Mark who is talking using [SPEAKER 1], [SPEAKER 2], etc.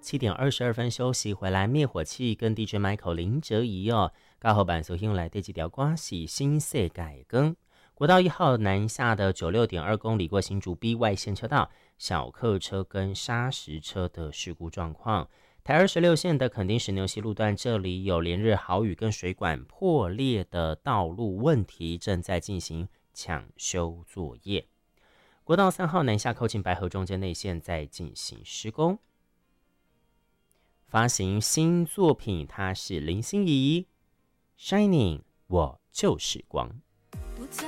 [SPEAKER 1] 7点22分休息回来，灭火器跟 DJ Michael 林哲仪加后版所用来的几条歌是新世界更。国道1号南下的96.2公里过新竹 B 外线车道，小客车跟砂石车的事故状况。台26线的垦丁石牛溪路段，这里有连日豪雨跟水管破裂的道路问题，正在进行抢修作业。国道3号南下靠近白河中间内线在进行施工。发行新作品，它是林心怡 Shining 我就是光。